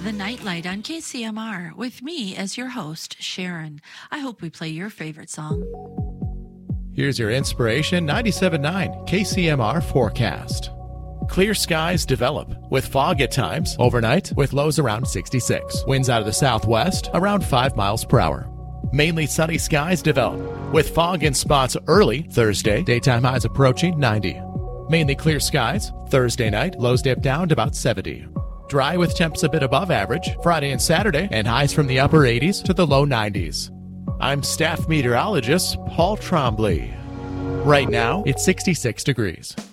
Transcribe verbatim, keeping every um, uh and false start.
The Nightlight on K C M R with me as your host, Sharon. I hope we play your favorite song. Here's your Inspiration ninety-seven point nine K C M R forecast. Clear skies develop with fog at times overnight with lows around sixty-six. Winds out of the southwest around five miles per hour. Mainly sunny skies develop with fog in spots early Thursday. Daytime highs approaching ninety. Mainly clear skies Thursday night. Lows dip down to about seventy. Dry with temps a bit above average Friday and Saturday, and highs from the upper eighties to the low nineties. I'm staff meteorologist Paul Trombley. Right now, it's sixty-six degrees.